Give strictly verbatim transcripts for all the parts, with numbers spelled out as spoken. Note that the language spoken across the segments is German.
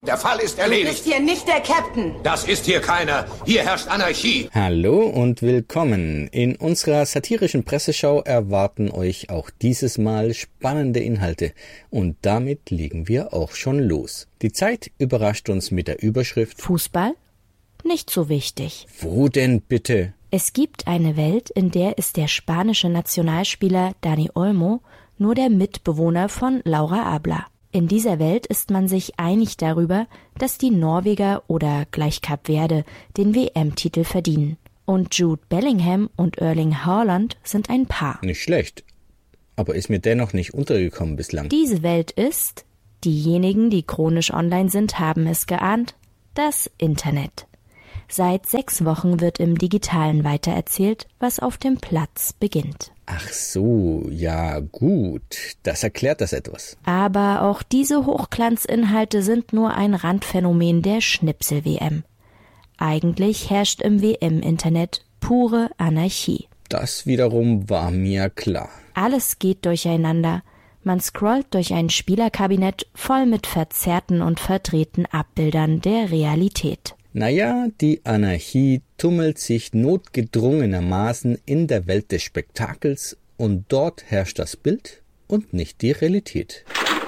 Der Fall ist erledigt. Du bist hier nicht der Captain. Das ist hier keiner. Hier herrscht Anarchie. Hallo und willkommen. In unserer satirischen Presseschau erwarten euch auch dieses Mal spannende Inhalte. Und damit legen wir auch schon los. Die Zeit überrascht uns mit der Überschrift Fußball? Nicht so wichtig. Wo denn bitte? Es gibt eine Welt, in der ist der spanische Nationalspieler Dani Olmo nur der Mitbewohner von Laura Abla. In dieser Welt ist man sich einig darüber, dass die Norweger oder gleich Kap Verde den W M-Titel verdienen. Und Jude Bellingham und Erling Haaland sind ein Paar. Nicht schlecht, aber ist mir dennoch nicht untergekommen bislang. Diese Welt ist, diejenigen, die chronisch online sind, haben es geahnt, das Internet. Seit sechs Wochen wird im Digitalen weitererzählt, was auf dem Platz beginnt. Ach so, ja gut, das erklärt das etwas. Aber auch diese Hochglanzinhalte sind nur ein Randphänomen der Schnipsel-W M. Eigentlich herrscht im W M-Internet pure Anarchie. Das wiederum war mir klar. Alles geht durcheinander. Man scrollt durch ein Spielerkabinett voll mit verzerrten und verdrehten Abbildern der Realität. Naja, die Anarchie tummelt sich notgedrungenermaßen in der Welt des Spektakels und dort herrscht das Bild und nicht die Realität.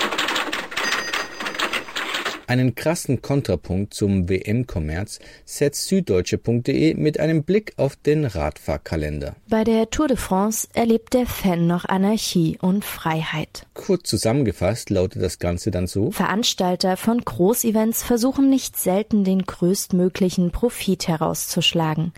Einen krassen Kontrapunkt zum W M-Kommerz setzt süddeutsche punkt de mit einem Blick auf den Radfahrkalender. Bei der Tour de France erlebt der Fan noch Anarchie und Freiheit. Kurz zusammengefasst lautet das Ganze dann so: Veranstalter von Großevents versuchen nicht selten, den größtmöglichen Profit herauszuschlagen.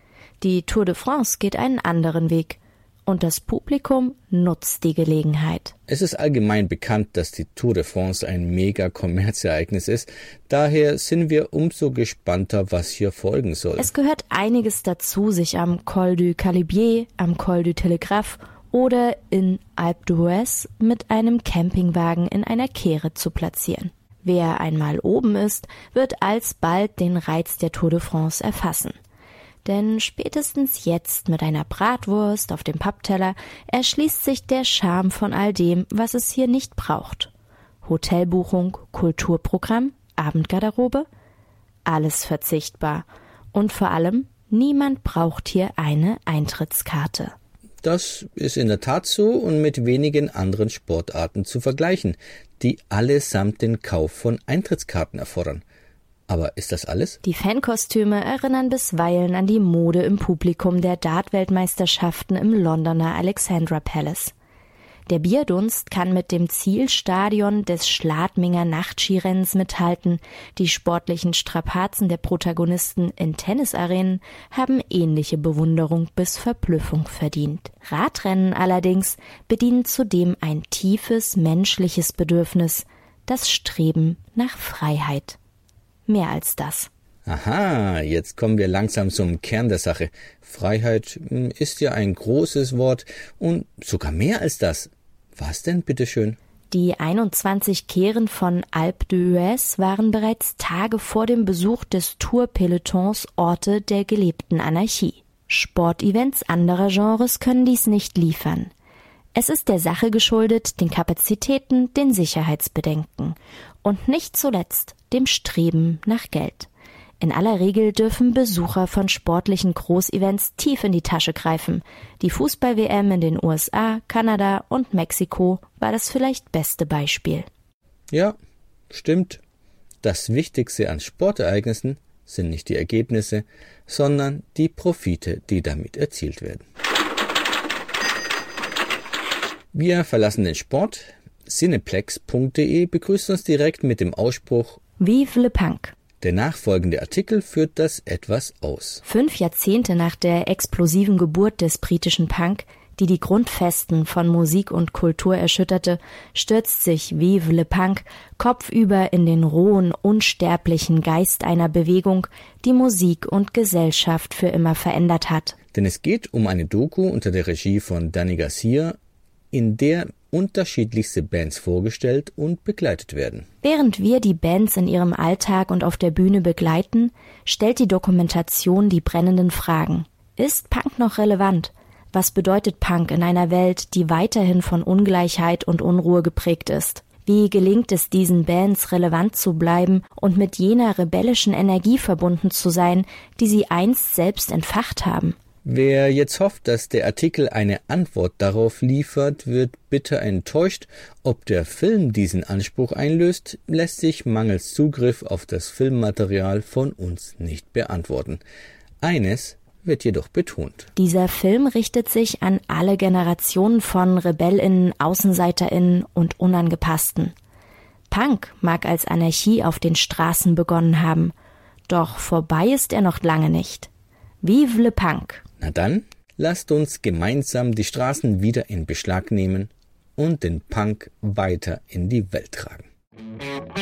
Die Tour de France geht einen anderen Weg. Und das Publikum nutzt die Gelegenheit. Es ist allgemein bekannt, dass die Tour de France ein Mega-Kommerzereignis ist. Daher sind wir umso gespannter, was hier folgen soll. Es gehört einiges dazu, sich am Col du Galibier, am Col du Telegraphe oder in Alpe d'Huez mit einem Campingwagen in einer Kehre zu platzieren. Wer einmal oben ist, wird alsbald den Reiz der Tour de France erfassen. Denn spätestens jetzt mit einer Bratwurst auf dem Pappteller erschließt sich der Charme von all dem, was es hier nicht braucht. Hotelbuchung, Kulturprogramm, Abendgarderobe, alles verzichtbar. Und vor allem, niemand braucht hier eine Eintrittskarte. Das ist in der Tat so und mit wenigen anderen Sportarten zu vergleichen, die allesamt den Kauf von Eintrittskarten erfordern. Aber ist das alles? Die Fankostüme erinnern bisweilen an die Mode im Publikum der Dart-Weltmeisterschaften im Londoner Alexandra Palace. Der Bierdunst kann mit dem Zielstadion des Schladminger Nachtskirennens mithalten. Die sportlichen Strapazen der Protagonisten in Tennisarenen haben ähnliche Bewunderung bis Verblüffung verdient. Radrennen allerdings bedienen zudem ein tiefes menschliches Bedürfnis, das Streben nach Freiheit. Mehr als das. Aha, jetzt kommen wir langsam zum Kern der Sache. Freiheit ist ja ein großes Wort und sogar mehr als das. Was denn, bitteschön? Die einundzwanzig Kehren von Alpe d'Huez waren bereits Tage vor dem Besuch des Tour-Pelotons Orte der gelebten Anarchie. Sportevents anderer Genres können dies nicht liefern. Es ist der Sache geschuldet, den Kapazitäten, den Sicherheitsbedenken und nicht zuletzt dem Streben nach Geld. In aller Regel dürfen Besucher von sportlichen Großevents tief in die Tasche greifen. Die Fußball-W M in den U S A, Kanada und Mexiko war das vielleicht beste Beispiel. Ja, stimmt. Das Wichtigste an Sportereignissen sind nicht die Ergebnisse, sondern die Profite, die damit erzielt werden. Wir verlassen den Sport. Cineplex punkt de begrüßt uns direkt mit dem Ausspruch Vive le Punk. Der nachfolgende Artikel führt das etwas aus. Fünf Jahrzehnte nach der explosiven Geburt des britischen Punk, die die Grundfesten von Musik und Kultur erschütterte, stürzt sich Vive le Punk kopfüber in den rohen, unsterblichen Geist einer Bewegung, die Musik und Gesellschaft für immer verändert hat. Denn es geht um eine Doku unter der Regie von Danny Garcia, in der unterschiedlichste Bands vorgestellt und begleitet werden. Während wir die Bands in ihrem Alltag und auf der Bühne begleiten, stellt die Dokumentation die brennenden Fragen. Ist Punk noch relevant? Was bedeutet Punk in einer Welt, die weiterhin von Ungleichheit und Unruhe geprägt ist? Wie gelingt es diesen Bands, relevant zu bleiben und mit jener rebellischen Energie verbunden zu sein, die sie einst selbst entfacht haben? Wer jetzt hofft, dass der Artikel eine Antwort darauf liefert, wird bitter enttäuscht. Ob der Film diesen Anspruch einlöst, lässt sich mangels Zugriff auf das Filmmaterial von uns nicht beantworten. Eines wird jedoch betont. Dieser Film richtet sich an alle Generationen von RebellInnen, AußenseiterInnen und Unangepassten. Punk mag als Anarchie auf den Straßen begonnen haben, doch vorbei ist er noch lange nicht. Vive le Punk! Na dann, lasst uns gemeinsam die Straßen wieder in Beschlag nehmen und den Punk weiter in die Welt tragen.